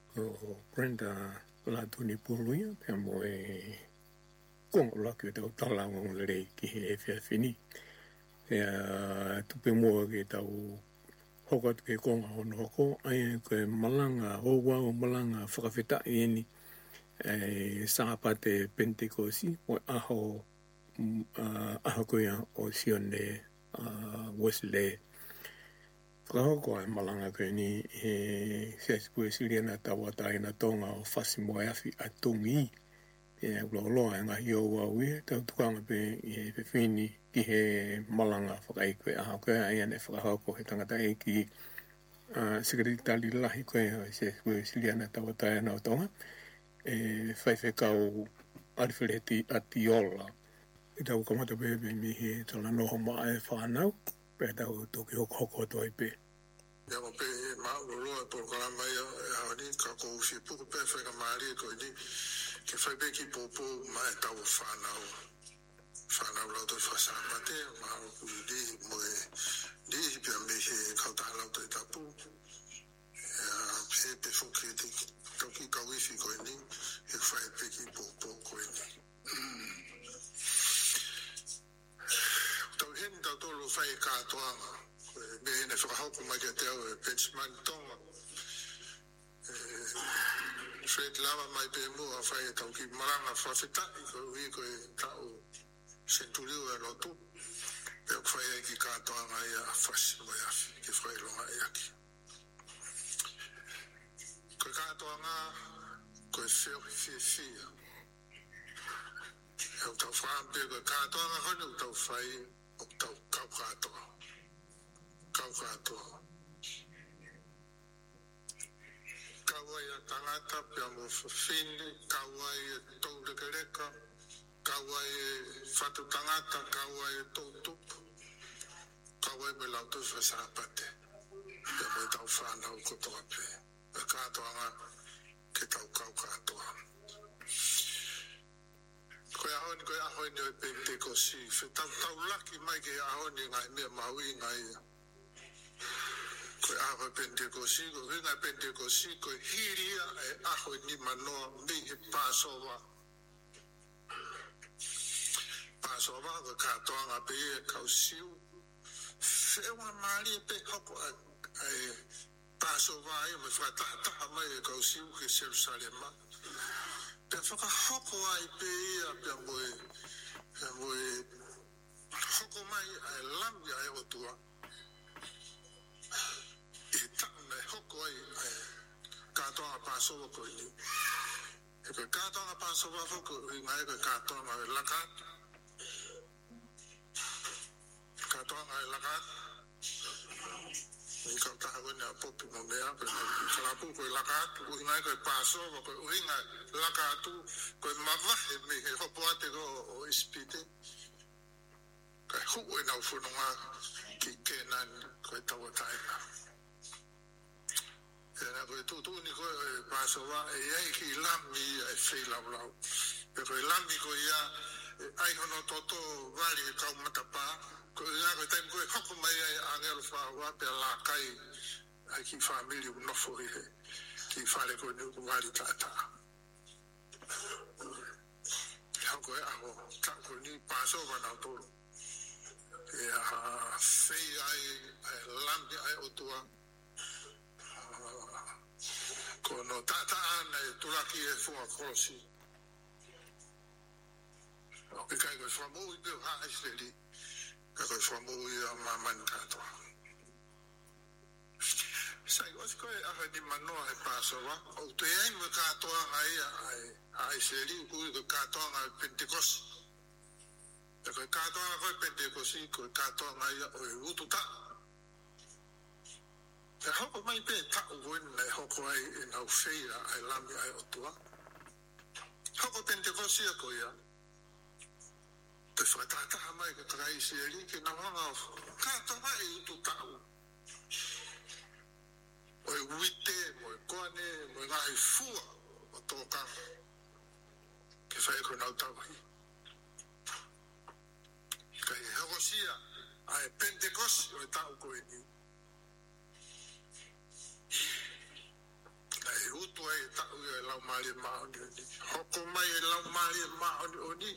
o Brenda la tuni puluia pe mo kong la ki te tala ngong le ki he fini tupe mo ke tau hoko ke konga hono hoko ai ke malanga hoa o malanga whakawhita i eni sāpate Pentecosi o aho koia o Sione Wesley whakahoko ai malanga koe ni sespue siliana tawa taina tonga o whasimoe afi atungi uloa e ngahi o waue tau tukanga pe i he pewhini ki he malanga whakaikoe aho koe ai ane whakahoko he tangata e ki sikaritali lahi koe sespue siliana tawa taina o tonga whaiwhekau arifureti atiola i tau kamata pepe mi he tala noho maa e whanau pe tau toki hoko toi pe Ia mo pe mauloloa po kalama ia e haoni ka kou si puku pe whaika maari ko ni ke whaipeki popo ma e tau whanau lau toi whasapate maa ku di mo e di pia me he kautaha lau toi tapu pe whuki te toki kawifi ko ni he whaipeki popo ko ni tau hen tau tolo whai katoanga me ne whakahaupu mai ke te au e Benjamin Tonga Fred lava mai pe mua whai e tau ki maranga whawhetai ko ui ko e tau senturiu e lotu pe o whai e ki katoanga ia whasi mai afi ki whai longa e aki ko e katoanga ko e whio fia e o tau whaampe ko e katoanga hone o tau whai o tau kau katoa Kawai a tangata pia mo whine, kawai e tau rekereka, kawai e whatu tangata, kawai e tau tupu, kawai me lau tu whasapate, pia mo tau whanau kotoa pe, e katoanga ke tau kau katoa. Koe ahoni o e Pentecosi, tau laki mai ke ahoni ngai mea maui ngai koe aho e Pentecosi, ko ringa Pentecosi, koe hiria e aho ni manoa mihi Pasova. Pasova koe katoanga pe e kausiu. Whiwa maari e pe hoko e Pasova e me whakataha mai e kausiu ke Jerusalema. Pe whakahoko ai pe ia pe moe hoko mai e lamia e otua. I tāna e hoko ai kātoanga Pasova ko i. E koe kātoanga Pasova hoko i ngai koe kātoanga e lakata. Kātoanga e lakata. I kautaha wene a popi mo mea, kalapu koe lakatu, i ngai koe Pasova, koe uhinga lakatu, koe mawahe me he hopo ate o ispite. Kai hu e nau whununga ki Kenan koe tawa taina. Era koe tūtūni koe Pasova e ei ki lami e whei lau. E koe lami koe ia ai hono toto wali e kau matapa. Koe ia koe taim koe hoko mai ai angelo whaua pe la kai ai ki whamili unofo i he. Ki whale koe ni wali tata. Hoko e aho tako ni Pasova nau toro. E a whei ai lami ai otua. Kono tata ana e turaki e fua kolosi. O ke kai koe whamou i peo haa Israeli. Ka koe whamou i a mamani katoa. Sai osi koe aha ni manoa e Pasova. O te ein me katoa ngai a Israeli. Kui koe katoa ngai Pentecosi. E koe katoa koe Pentecosi. Koe katoa ngai o e ututa. E hoko mai pe tau wena e hoko ai e nau wheira ai lami ai otua. Hoko Pentecosi a koia. Te whakatataha mai ka takai se eri ke na wanga kātawa e utu tau. O e uite, mo e koane, mo e ngahi fua o tōkanga. Ke whae ko nau tau hi. Ka e hoko sia a e Pentecosi o e tau koe ni. Ai utu ai lau mali maoni oni. Hoko mai lau mali maoni oni.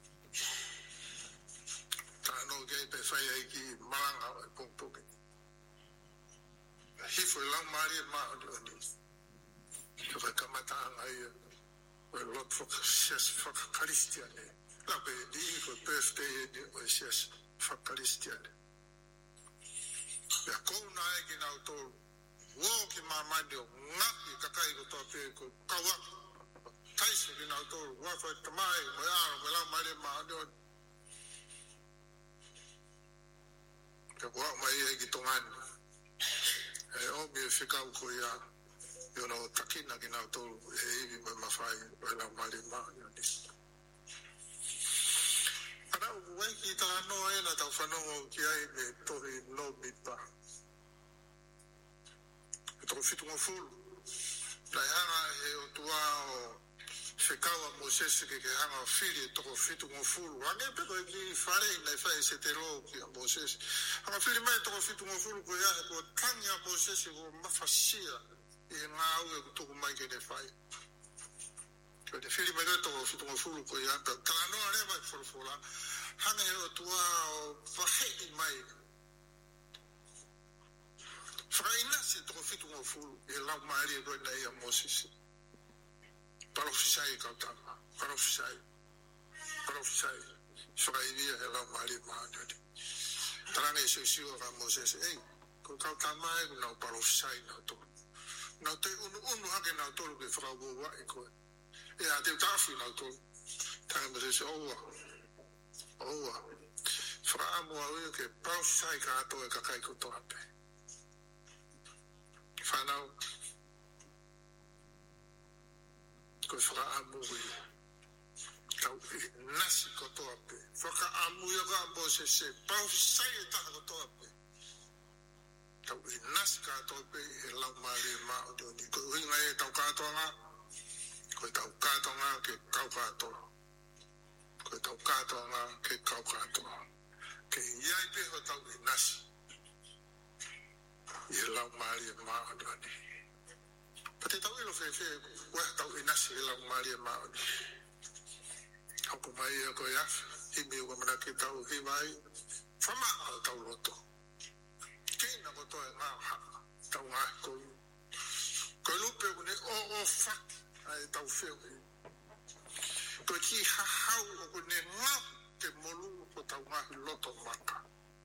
Tano kei pe whai aiki malanga o pungpuki. Hifo lau mali maoni oni. Ka kamata angai o lot ses whakaristiane. La pe di ko birthday ni o ses whakaristiane. Ya kou na eki nau tolu. Wo ki mamani o ngaki kakai ko tope ko kawa. Taisi ki nau tolu. Wafo e tamai mo yaro mo lau mali maoni oni. Ka kua mai eki tongani. E omi e whikau ko ia. Yo no takina ki nau tolu e iwi mai mawhai o lau mali maoni oni. Ana uku waiki tala no e na tau whanongo ki ai me tohi no mipa. E toko fitunga fulu. Nai hanga e o tua o whikaua Moses ke hanga o whiri e toko fitunga fulu. Ane peko e ki wharei nai whai se te ro ki a Moses. Hanga whiri mai toko fitunga fulu ko iahe ko tangi a Moses ko mawhasia. E ngā au e kutuku mai ke ne whai. Ko te whiri mai toko fitunga fulu ko ia. Tala noa re mai whorofora. Hanga e o tua o whahei mai. Whakainasi toko fitunga fulu. E lau maari e koe nei a Moses. Parofisai kautama. Parofisai. Whakaivia e lau maari maani. Taranga e siwa ka Moses. Ei, ko kautama e ku nau parofisai nau toko. Nau te unu hake nau tolu ke whakaua e koe. E a te utafi nau tolu. Tanga Moses oua. Whakaamua ui ke parofisai ka ato e kakai ko toape. Whanau. Koe whakaamu ui. Tau e nasi ko toape. Whakaamu ia ka Moses e parofisai e taha ko toape. Tau e nasi ka toape e lau maari e maa o ni. Koe uinga e tau kātoanga. Koe tau kātoanga ke kau kātoa. Koe tau kātoanga ke kau kātoa. Ke iai peho tau e nasi. I lau maari e maa o ni. Pate tau ilo whewhe, wea tau e nasi e lau maari e maa o ni. Hoko mai e koe afi. Himi uka mana ke tau himai. Whama au tau loto. Kena koto e ngā haka. Tau ngā koi. Koe lupe o ne o whaki. Ai tau whewe. Koe ki hahau o ne ngā te molu o tau ngā loto maka.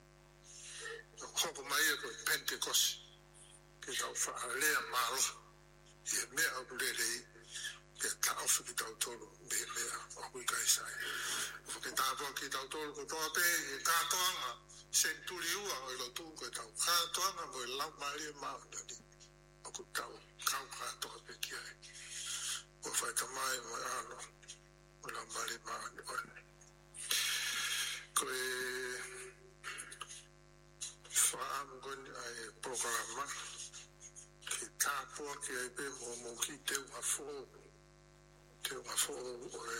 Hoko mai e koe Pentecost. Ke tau whaalea malo. I e mea au lelei. Ke ta ofu ki tau tolu. Me mea au i kai sai. Ke tāpua ki tau tolu ko toa pe. E kātoanga. Senturi ua o ilo tū koe tau kātoanga. Mo e lau maari e maunani. O ku tau kau kātoa pe ki ai. O whai tamai mo e ano. O lau maari e maunani. Koe whaamu koni ai programa. Ki tāpua ki ai pe mo ki teu a fō. Teu a fō o e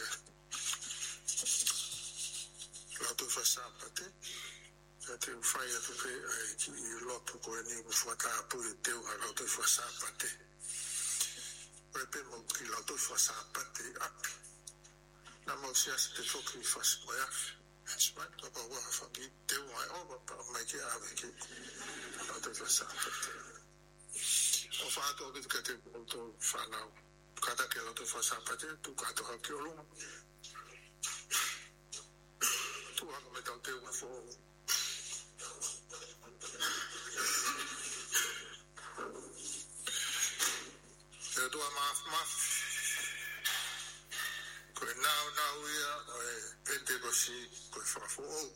lautu whasapate. Te whai atu pe ai ki i lotu koe ni mo whatapu e teu a lautu whasapate. Koe pe mo ki lautu whasapate api. Nā mau siasi te whoki whasmoe afi. Hesmai, kapa waha whangi teu ai oba pa mai ki awe ki lautu whasapate. O whātua ki ka te auto whanau. Kata ke lautu whasapate, tu kato hau ki o lunga. Tu haka me tau teu a whōu. E tua maf. Koe nau ia o e Pentecosti koe whakafōu.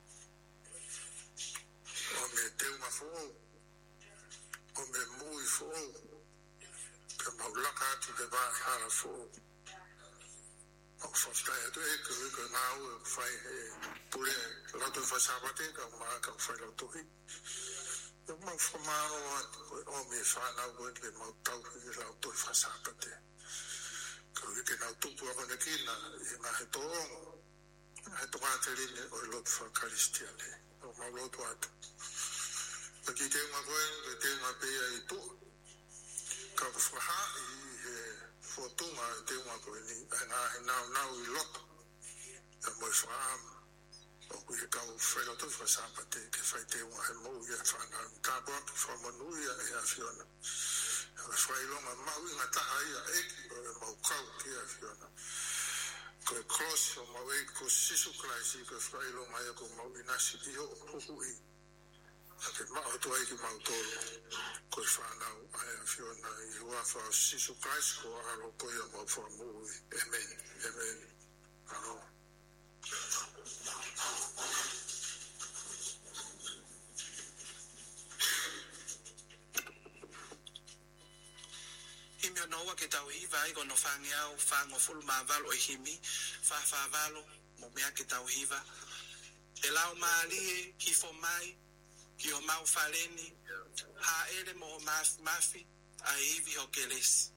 O me teu ma whōu. O me mui whōu. Ka maulaka atu te vāi hara whōu. O whaftai atu e koe ngāu e whai he pule lautu whasapate ka maa ka whai lautuhi. E mau whamaro atu koe o me whanau koe le mau tau ki lautu whasapate. Koe ke nau tupu ako ne kina i ngā he tōongo. He tonga te rine o i lotu whakaristiane. O mau lotu atu. Ka ki te unga koe, ke te unga pēa i tō. Ka whaha i he whotung te wa ko ni na u lo ta mo fa o ku ka u fe lo to fa sa pa te ke fa te wa he mo ya fa na ta bo fa mo nu ya ya fiona fa ilo ma ma u na ta ai e mo ka ki ya fiona ko cross o ma we ko sisu Christ ko fa ilo ma ya ko mo ina si dio ku i ake ma o to ai ki ma to ko fa na ai fiona i wa fa sisu Christ ko alo ko ya mo fa mo amen amen alo Himio no wa ke tau hiva i kono whangia o whango fulu maa valo e himi, wha valo, mo mea ke tau hiva. E lau maalie, hifo mai, ki o mau whaleni, ha ere mo mafi, a hivi ho kelesi.